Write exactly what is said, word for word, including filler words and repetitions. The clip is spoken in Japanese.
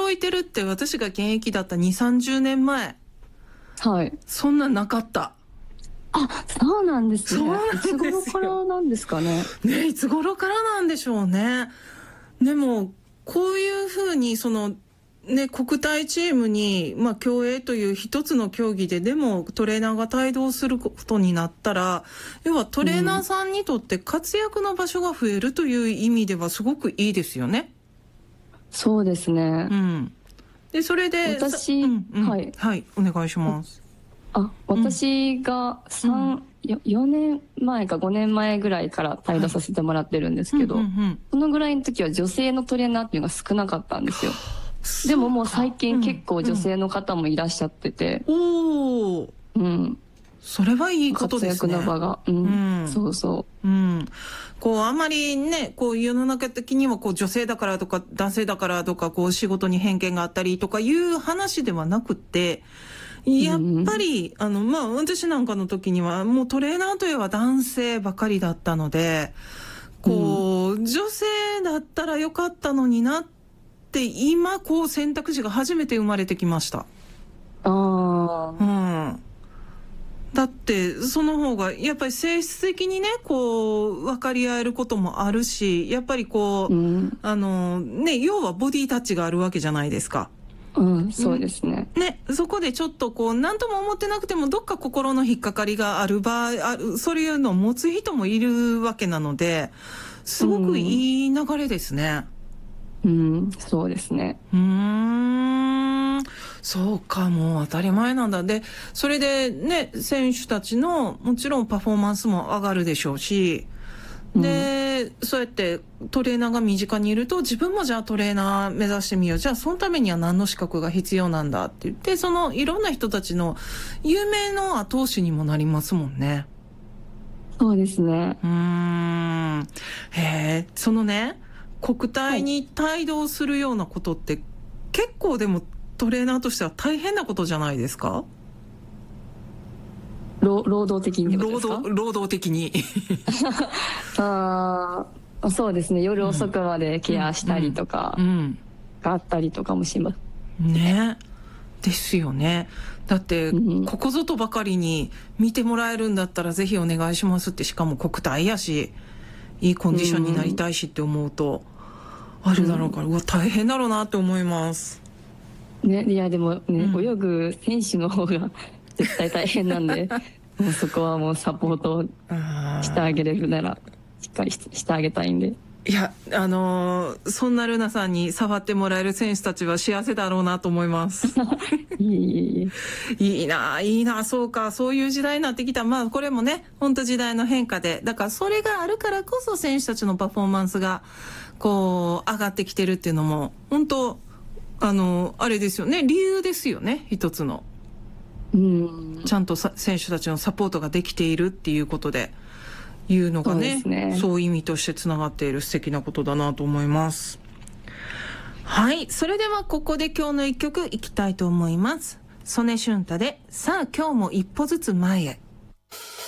動いてるって私が現役だったに、さんじゅうねんまえ。 はい。 そんなんなかった。 あ、そうなんですね。 そうなんですよ。 いつ頃からなんですかね。 ね、いつ頃からなんでしょうね。でも、こういうふうに、その、ね、国体チームに、まあ、競泳という一つの競技ででもトレーナーが帯同することになったら、要はトレーナーさんにとって活躍の場所が増えるという意味ではすごくいいですよね。 そうですね。 うん。で、それで、 私、 うんうん、 はい。 はい、お願いします。 あ、私がさん、うん、よ、よねんまえかごねんまえぐらいから帯同させてもらってるんですけど、はい、うんうんうん、そのぐらいの時は女性のトレーナーっていうのが少なかったんですよ。でももう最近結構女性の方もいらっしゃってて。 うんうん、おー。 うん。 それはいいことですね。 活躍の場が。うん。うん、そうそう。 うん。こう、あんまりね、こう、世の中的には、こう、女性だからとか、男性だからとか、こう、仕事に偏見があったりとかいう話ではなくて、やっぱり、うん、あの、まあ、私なんかの時には、もうトレーナーといえば男性ばかりだったので、こう、うん、女性だったらよかったのになって、今、こう、選択肢が初めて生まれてきました。 ああ。 うん。だって、その方が、やっぱり性質的にね、こう、分かり合えることもあるし、やっぱりこう、うん、あの、ね、要はボディタッチがあるわけじゃないですか。 うん、そうですね。 ね、そこでちょっとこう、なんとも思ってなくても、どっか心の引っかかりがある場合、ある、そういうのを持つ人もいるわけなので、すごくいい流れですね。 うん、うん、そうですね。 うーん。そうか、もう当たり前なんだ。で、それでね、選手たちのもちろんパフォーマンスも上がるでしょうし、で、うん、そうやってトレーナーが身近にいると、自分もじゃあトレーナー目指してみよう。じゃあそのためには何の資格が必要なんだって言って、そのいろんな人たちの夢の後押しにもなりますもんね。 そうですね。 うーん。へえ、そのね、国体に帯同するようなことって、はい、結構でもトレーナーとしては大変なことじゃないですか？ 労働的にですか？ 労働、労働的に。 ああ、そうですね。夜遅くまでケアしたりとか、うんうん、があったりとかもします。 ね。ですよね。だって、うん、ここぞとばかりに見てもらえるんだったらぜひお願いしますって、しかも国体やし、いいコンディションになりたいしって思うと、あるだろうから、うん、うわ、大変だろうなって思います。 ね、いやでもね、うん、泳ぐ選手の方が絶対大変なんでもうそこはもうサポートしてあげれるならしっかり し, してあげたいんで。 いや、あのー、そんなルナさんに触ってもらえる選手たちは幸せだろうなと思います。 いいいいいいな、いいな、そうか、そういう時代になってきた。まあ、これもね、本当時代の変化で、だからそれがあるからこそ選手たちのパフォーマンスがこう上がってきてるっていうのも本当あのあれですよね、理由ですよね、一つの。うん、ちゃんとさ選手たちのサポートができているっていうことでいうのが ね, そうね、そういう意味としてつながっている素敵なことだなと思います。はい、それではここで今日の一曲いきたいと思います。曽根俊太でさあ今日も一歩ずつ前へ。